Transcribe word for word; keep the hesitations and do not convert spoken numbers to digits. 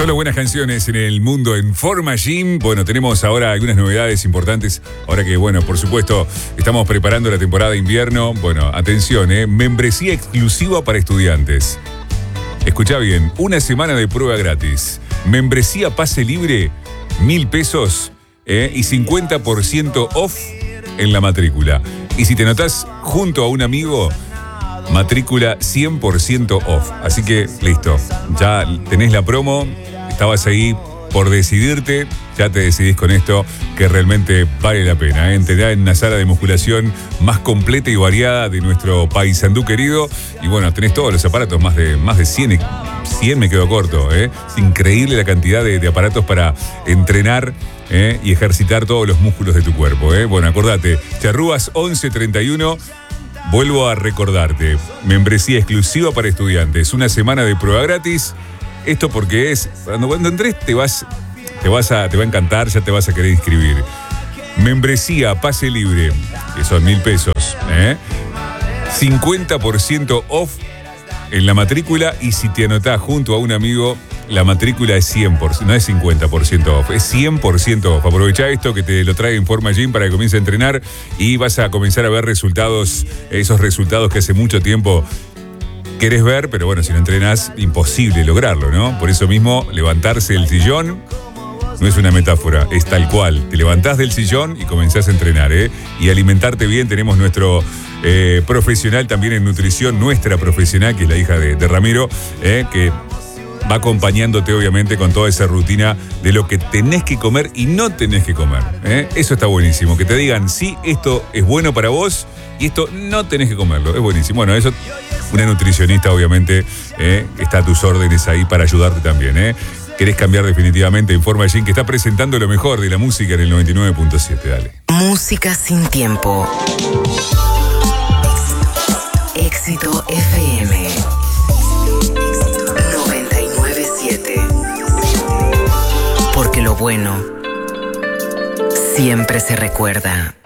Solo buenas canciones en el mundo en Forma Gym. Bueno, tenemos ahora algunas novedades importantes. Ahora que, bueno, por supuesto, estamos preparando la temporada de invierno. Bueno, atención, ¿eh? Membresía exclusiva para estudiantes. Escuchá bien, una semana de prueba gratis. Membresía pase libre, mil pesos ¿eh? y cincuenta por ciento off en la matrícula. Y si te anotás junto a un amigo, matrícula cien por ciento off. Así que, listo, ya tenés la promo. Estabas ahí por decidirte, ya te decidís con esto que realmente vale la pena. ¿eh? Entrenar en una sala de musculación más completa y variada de nuestro paisandú querido. Y bueno, tenés todos los aparatos, más de, más de cien, cien me quedo corto. ¿eh? Es increíble la cantidad de, de aparatos para entrenar ¿eh? y ejercitar todos los músculos de tu cuerpo. ¿eh? Bueno, acordate, Charrúas once treinta y uno. Vuelvo a recordarte, membresía exclusiva para estudiantes, una semana de prueba gratis. Esto porque es, cuando, cuando entres te vas, te vas a, te va a encantar, ya te vas a querer inscribir. Membresía, pase libre, que son mil pesos, ¿eh? cincuenta por ciento off en la matrícula y si te anotás junto a un amigo, la matrícula es cien por ciento, no es cincuenta por ciento off, es cien por ciento off. Aprovechá esto que te lo trae en Forma Gym para que comiences a entrenar y vas a comenzar a ver resultados, esos resultados que hace mucho tiempo querés ver, pero bueno, si no entrenás, imposible lograrlo, ¿no? Por eso mismo, levantarse del sillón no es una metáfora, es tal cual. Te levantás del sillón y comenzás a entrenar, ¿eh? Y alimentarte bien. Tenemos nuestro eh, profesional también en nutrición, nuestra profesional, que es la hija de, de Ramiro, ¿eh? que va acompañándote obviamente con toda esa rutina de lo que tenés que comer y no tenés que comer. ¿eh? Eso está buenísimo, que te digan, sí, esto es bueno para vos y esto no tenés que comerlo. Es buenísimo. Bueno, eso, una nutricionista obviamente ¿eh? está a tus órdenes ahí para ayudarte también. ¿eh? ¿Querés cambiar definitivamente? Informa Gym, que está presentando lo mejor de la música en el noventa y nueve punto siete. Dale. Música sin tiempo. Éxito F M. Porque lo bueno siempre se recuerda.